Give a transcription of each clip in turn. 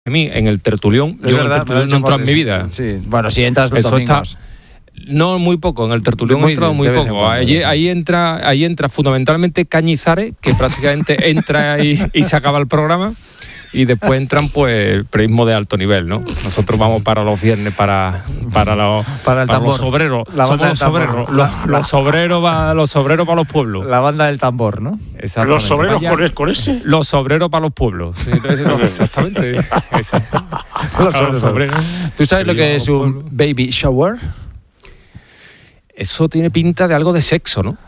mí en el tertulión. Es verdad, el tertulión no he entrado en mi vida. Sí. Bueno, si entras los domingos. No, muy poco. En el tertulión he entrado muy poco. Ahí entra fundamentalmente Cañizares, que prácticamente entra y se acaba el programa. Y después entran, pues, periodismo de alto nivel, ¿no? Nosotros vamos para los viernes, para los obreros. Somos los obreros. Los obreros para los pueblos. La banda del tambor, ¿no? Los obreros con ese. Los obreros para los pueblos. Sí, exactamente. Los obreros. ¿Tú sabes lo que es un baby shower? Eso tiene pinta de algo de sexo, ¿no?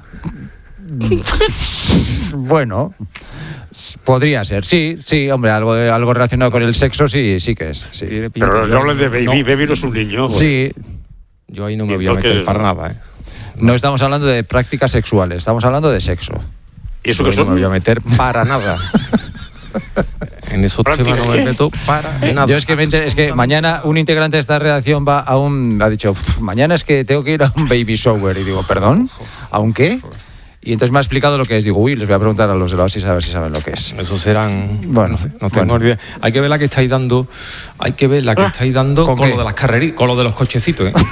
Bueno, podría ser. Sí, hombre, algo relacionado con el sexo sí que es. Sí. Pero no hables de baby, baby no es un niño. Sí. Yo ahí no me voy a meter para nada, ¿eh? No estamos hablando de prácticas sexuales, estamos hablando de sexo. ¿Y eso que son? No me voy a meter para nada. En esos temas no me meto para nada. Yo es que mañana un integrante de esta redacción ha dicho, mañana es que tengo que ir a un baby shower. Y digo, ¿perdón? ¿A un qué? Y entonces me ha explicado lo que es. Digo, les voy a preguntar a los de la OSI a ver si saben lo que es. Esos serán... Bueno, no tengo ni idea. Hay que ver la que estáis dando. Con lo de las carreras, con lo de los cochecitos, ¿eh?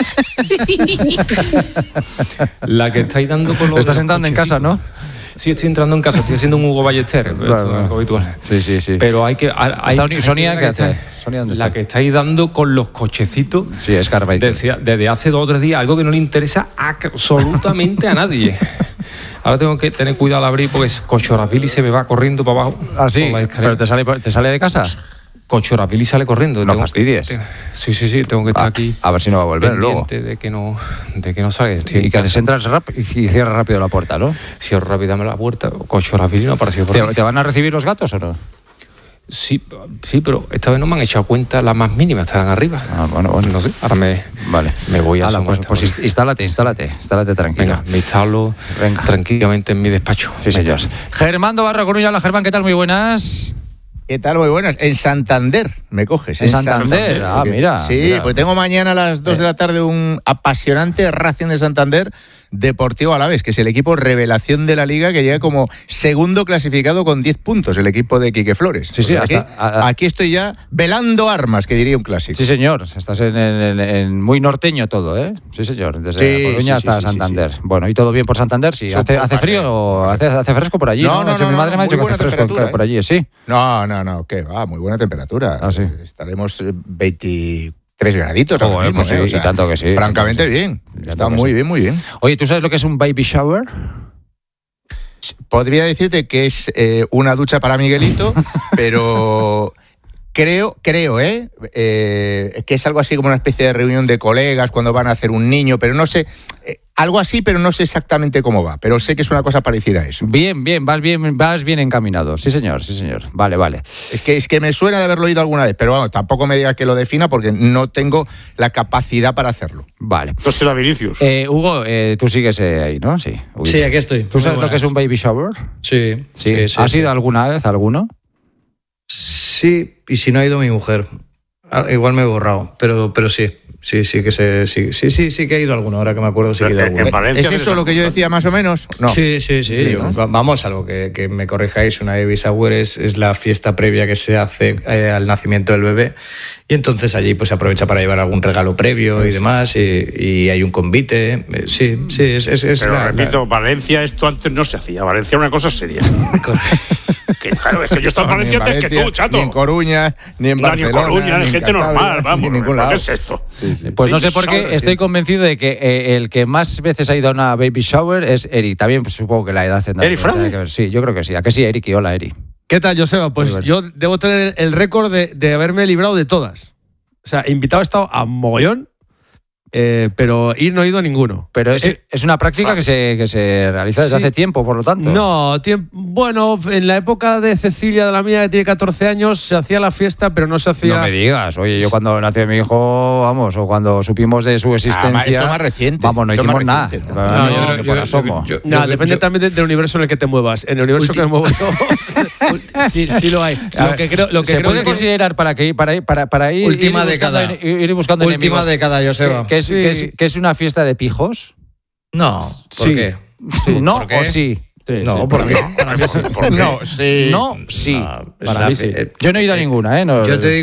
La que estáis dando con lo de estás entrando en casa, ¿no? Sí, estoy entrando en casa, estoy haciendo un Hugo Ballester, claro. Habitual. Sí. Pero hay que... Sonia, ¿qué hace? Sonia, ¿dónde está? La que estáis dando con los cochecitos. Sí, es Carbaiter. Desde hace 2 o 3 días, algo que no le interesa absolutamente a nadie. Ahora tengo que tener cuidado al abrir porque Cochorafili se me va corriendo para abajo. ¿Ah, sí? ¿Pero te sale de casa? Cochorafili sale corriendo. No fastidies. Sí, tengo que estar aquí. A ver si no va a volver luego. De que no salga. Y que haces, entras rápido y cierras rápido la puerta, ¿no? Cierro rápidamente la puerta. Cochorafili no ha aparecido por ahí. ¿Te van a recibir los gatos o no? Sí, pero esta vez no me han echado cuenta las más mínimas, estarán arriba. Bueno. No sé, ahora me voy a asomar. Pues instálate tranquilo. Venga, me instalo tranquilamente en mi despacho. Sí, señor. Germán Barra Coruña. Hola, Germán, ¿qué tal? Muy buenas. ¿Qué tal? Muy buenas. En Santander me coges. En Santander. Mira. Sí, mira. Pues tengo mañana a las 2 de la tarde un apasionante Racing de Santander Deportivo Alavés, que es el equipo revelación de la Liga, que llega como segundo clasificado con 10 puntos, el equipo de Quique Flores. Sí, aquí estoy ya velando armas, que diría un clásico. Sí, señor. Estás en muy norteño todo, ¿eh? Sí, señor. Desde Coruña hasta Santander. Sí. Bueno, ¿y todo bien por Santander? Sí. ¿Hace frío o hace fresco por allí? No. Mi madre me ha dicho que hace fresco por allí, ¿sí? No, ¿qué va? Muy buena temperatura. Sí. Estaremos 23 graditos. Pues sí, o sea, y tanto que sí. Francamente bien. Está muy bien. Oye, ¿tú sabes lo que es un baby shower? Podría decirte que es una ducha para Miguelito, pero creo, que es algo así como una especie de reunión de colegas cuando van a hacer un niño, pero no sé... Algo así, pero no sé exactamente cómo va. Pero sé que es una cosa parecida a eso. Bien, vas bien encaminado. Sí, señor. Vale. Es que me suena de haberlo oído alguna vez, pero bueno, tampoco me digas que lo defina porque no tengo la capacidad para hacerlo. Vale. Entonces será Vinicius. Hugo, tú sigues ahí, ¿no? Sí. Sí, aquí estoy. ¿Tú sabes lo que es un baby shower? Sí. ¿Has ido alguna vez alguno? Sí, y si no ha ido mi mujer. Igual me he borrado, pero sí. Sí que ha ido alguno, ahora que me acuerdo sí que ha ido alguno. ¿En Valencia ¿Es eso lo que yo decía más o menos? No. Sí. Vamos, algo que me corrijáis, una baby shower es la fiesta previa que se hace al nacimiento del bebé, y entonces allí pues se aprovecha para llevar algún regalo previo y demás, y hay un convite. Sí, pero repito, Valencia esto antes no se hacía. Valencia era una cosa seria. Claro, es que yo he estado en Valencia antes que tú, chato. Ni en Coruña, ni en Barcelona. Ni en Coruña, ni gente normal, vamos. En ningún lado. ¿Qué es esto? Sí. Pues no sé por qué estoy convencido de que el que más veces ha ido a una baby shower es Eric. También pues, supongo que la edad tendrá que ver. Sí, yo creo que sí. ¿A qué sí, Eric? Y hola, Eric. ¿Qué tal, Joseba? Pues yo debo tener el récord de haberme librado de todas. O sea, invitado he estado a mogollón, pero no he ido a ninguno. Pero es una práctica que se realiza desde hace tiempo, por lo tanto. No, bueno, en la época de Cecilia, de la mía, que tiene 14 años, se hacía la fiesta, pero no se hacía... No me digas. Oye, yo cuando nació mi hijo, vamos, o cuando supimos de su existencia... Esto más reciente. Vamos, no hicimos nada. Depende también del universo en el que te muevas. En el universo que me muevo yo, sí lo hay. ¿Se puede considerar para ir... Última década. Ir buscando última década, Joseba. ¿Que es una fiesta de pijos? No, ¿por qué? ¿No ¿Por qué? o sí? Sí, No, ¿por qué? Para mí sí. No, sí. No, sí. No, es Para una mí sí. Yo no he ido a ninguna, ¿eh? No, Yo te digo